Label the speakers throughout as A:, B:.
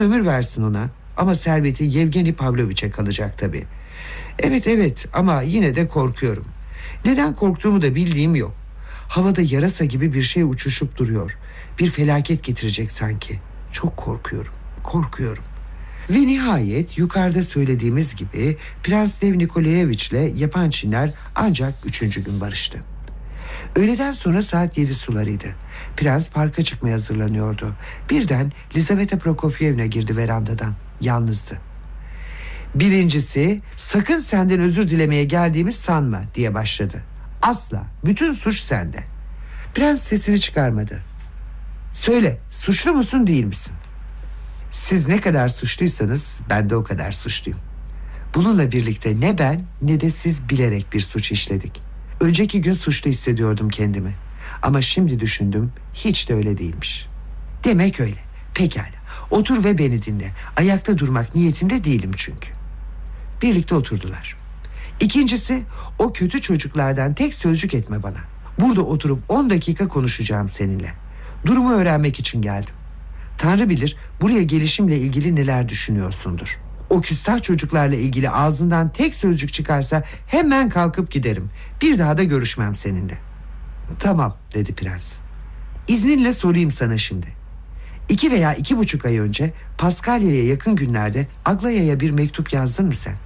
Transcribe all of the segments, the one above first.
A: ömür versin ona. Ama serveti Yevgeni Pavloviç'e kalacak tabii. Evet ama yine de korkuyorum. Neden korktuğumu da bildiğim yok. Havada yarasa gibi bir şey uçuşup duruyor. Bir felaket getirecek sanki. Çok korkuyorum. Ve nihayet yukarıda söylediğimiz gibi Prens Lev Nikolayevich yapan Çinler ancak 3. gün barıştı. Öğleden sonra saat 7 sularıydı. Prens parka çıkmaya hazırlanıyordu. Birden Lizaveta Prokofyevna girdi verandadan. Yalnızdı. Birincisi, sakın senden özür dilemeye geldiğimi sanma diye başladı. Asla, bütün suç sende. Prens sesini çıkarmadı. Söyle, suçlu musun değil misin? Siz ne kadar suçluysanız ben de o kadar suçluyum. Bununla birlikte ne ben ne de siz bilerek bir suç işledik. Önceki gün suçlu hissediyordum kendimi. Ama şimdi düşündüm, hiç de öyle değilmiş. Demek öyle. Pekala. Otur ve beni dinle. Ayakta durmak niyetinde değilim çünkü. Birlikte oturdular. İkincisi, o kötü çocuklardan tek sözcük etme bana. Burada oturup 10 dakika konuşacağım seninle. Durumu öğrenmek için geldim. Tanrı bilir buraya gelişimle ilgili neler düşünüyorsundur. O küstah çocuklarla ilgili ağzından tek sözcük çıkarsa hemen kalkıp giderim. Bir daha da görüşmem seninle. Tamam dedi prens. İzninle sorayım sana şimdi. 2 veya 2,5 ay önce Paskalya'ya yakın günlerde Aglaya'ya bir mektup yazdın mı sen?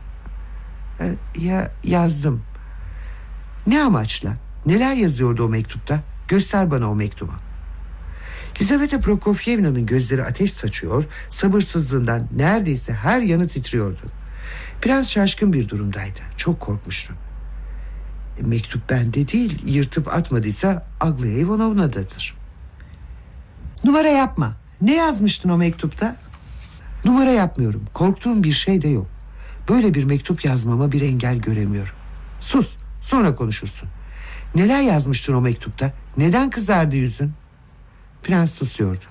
A: Yazdım. Ne amaçla? Neler yazıyordu o mektupta? Göster bana o mektubu. Lizaveta Prokofyevna'nın gözleri ateş saçıyor, sabırsızlığından neredeyse her yanı titriyordu. Prens şaşkın bir durumdaydı. Çok korkmuştu. Mektup bende değil, yırtıp atmadıysa Aglaya Ivanovna'dadır. Numara yapma. Ne yazmıştın o mektupta? Numara yapmıyorum. Korktuğum bir şey de yok. Böyle bir mektup yazmama bir engel göremiyorum. Sus, sonra konuşursun. Neler yazmıştın o mektupta? Neden kızardı yüzün? Prens susuyordu.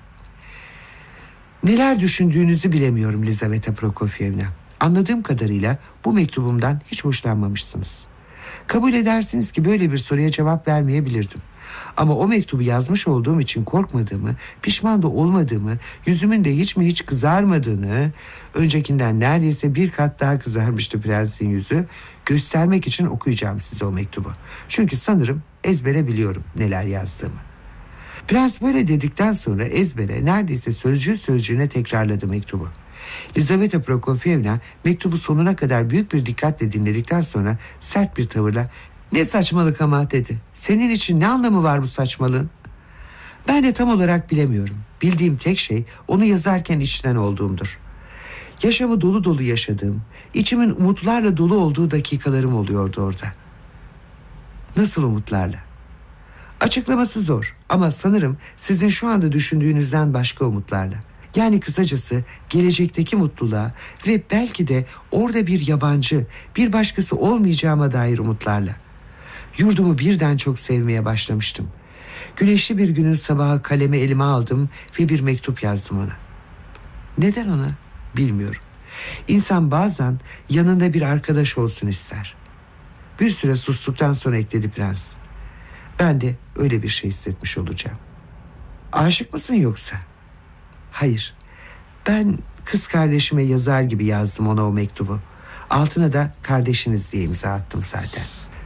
A: Neler düşündüğünüzü bilemiyorum Lizaveta Prokofyevna. Anladığım kadarıyla bu mektubumdan hiç hoşlanmamışsınız. Kabul edersiniz ki böyle bir soruya cevap vermeyebilirdim. Ama o mektubu yazmış olduğum için korkmadığımı, pişman da olmadığımı, yüzümün de hiç kızarmadığını, öncekinden neredeyse bir kat daha kızarmıştı prensin yüzü, göstermek için okuyacağım size o mektubu. Çünkü sanırım ezbere biliyorum neler yazdığımı. Prens böyle dedikten sonra ezbere neredeyse sözcüğü sözcüğüne tekrarladı mektubu. Lizaveta Prokofyevna mektubu sonuna kadar büyük bir dikkatle dinledikten sonra sert bir tavırla "Ne saçmalık ama" dedi. "Senin için ne anlamı var bu saçmalığın?" "Ben de tam olarak bilemiyorum. Bildiğim tek şey onu yazarken içten olduğumdur. Yaşamı dolu dolu yaşadığım, içimin umutlarla dolu olduğu dakikalarım oluyordu orada." "Nasıl umutlarla?" "Açıklaması zor ama sanırım sizin şu anda düşündüğünüzden başka umutlarla. Yani kısacası gelecekteki mutluluğa ve belki de orada bir yabancı, bir başkası olmayacağıma dair umutlarla. Yurdumu birden çok sevmeye başlamıştım. Güneşli bir günün sabahı kalemi elime aldım ve bir mektup yazdım ona. Neden ona? Bilmiyorum. İnsan bazen yanında bir arkadaş olsun ister." Bir süre sustuktan sonra ekledi prens. "Ben de öyle bir şey hissetmiş olacağım." "Aşık mısın yoksa?" "Hayır. Ben kız kardeşime yazar gibi yazdım ona o mektubu. Altına da kardeşiniz diye imza attım zaten."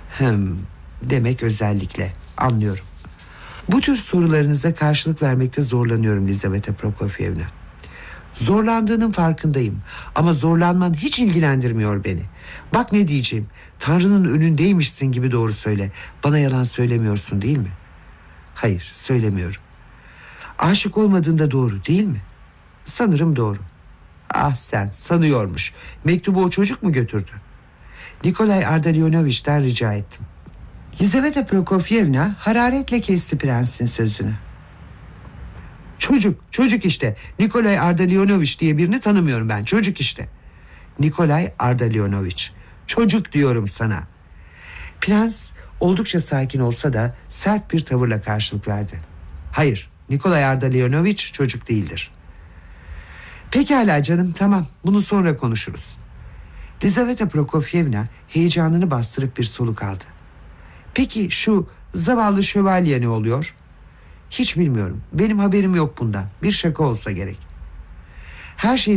A: Demek özellikle. Anlıyorum. Bu tür sorularınıza karşılık vermekte zorlanıyorum Lizaveta Prokofyevna. Zorlandığının farkındayım ama zorlanman hiç ilgilendirmiyor beni. Bak ne diyeceğim. Tanrı'nın önündeymişsin gibi doğru söyle. Bana yalan söylemiyorsun değil mi? Hayır, söylemiyorum. Aşık olmadığında doğru değil mi? Sanırım doğru. Ah sen, sanıyormuş. Mektubu o çocuk mu götürdü? Nikolay Ardalionovich'ten rica ettim. Lizaveta Prokofyevna hararetle kesti prensin sözünü. Çocuk işte. Nikolay Ardalionovich diye birini tanımıyorum ben. Çocuk işte. Nikolay Ardalionovich. Çocuk diyorum sana. Prens oldukça sakin olsa da sert bir tavırla karşılık verdi. Hayır, Nikolay Ardalionovich çocuk değildir. Pekala canım, tamam, bunu sonra konuşuruz. Lizaveta Prokofyevna heyecanını bastırıp bir soluk aldı. Peki şu zavallı şövalye ne oluyor? Hiç bilmiyorum. Benim haberim yok bundan. Bir şaka olsa gerek. Her şey